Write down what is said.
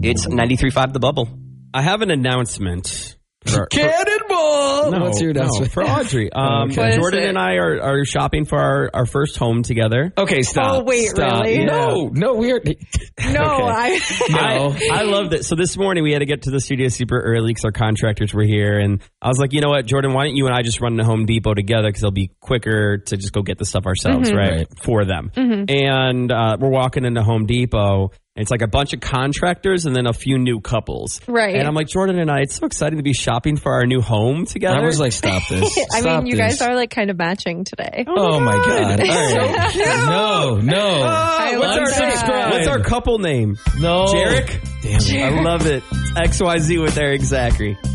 It's 93.5 The Bubble. I have an announcement. Cannonball! No, What's your announcement? for Audrey. Okay. Jordan and I are shopping for our first home together. Okay, stop. Oh, wait, stop. really? No, we are. No, I loved it. So this morning we had to get to the studio super early because our contractors were here. And I was like, you know what, Jordan, why don't you and I just run to Home Depot together because it'll be quicker to just go get the stuff ourselves, right? For them. And we're walking into Home Depot. And it's like a bunch of contractors and then a few new couples. Right. And I'm like, Jordan and I, it's so exciting to be shopping for our new home together. I was like, stop this. I Stop mean, you this. guys are like kind of matching today. Oh my God. All right. No. I love that. What's our couple name? No. Jarek? Damn it. I love it. XYZ with Eric Zachary.